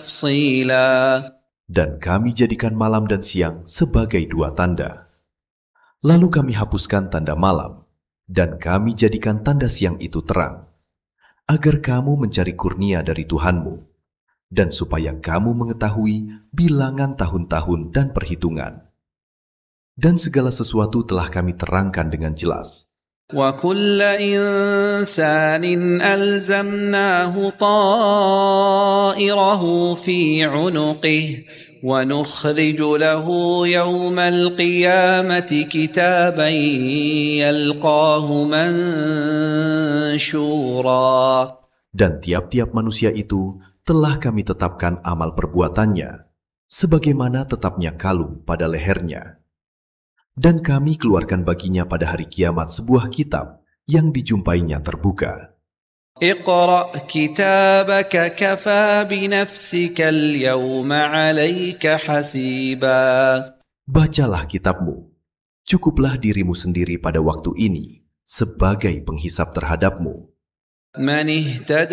تفصيلا. Dan kami jadikan malam dan siang sebagai dua tanda. Lalu kami hapuskan tanda malam, dan kami jadikan tanda siang itu terang, agar kamu mencari kurnia dari Tuhanmu, dan supaya kamu mengetahui bilangan tahun-tahun dan perhitungan. Dan segala sesuatu telah kami terangkan dengan jelas. وَكُلَّ إِنسَانٍ أَلْزَمْنَاهُ طَائِرَهُ فِي عُنُقِهِ وَنُخْرِجُ لَهُ يَوْمَ الْقِيَامَةِ كِتَابًا يَلْقَاهُ مَنشُورًا. Dan tiap-tiap manusia itu telah kami tetapkan amal perbuatannya, sebagaimana tetapnya kalung pada lehernya. Dan kami keluarkan baginya pada hari kiamat sebuah kitab yang dijumpainya terbuka. اقرأ كتابك كفى بنفسك اليوم عليك حسيبا. Bacalah kitabmu, cukuplah dirimu sendiri pada waktu ini sebagai penghisap terhadapmu. من اهتدى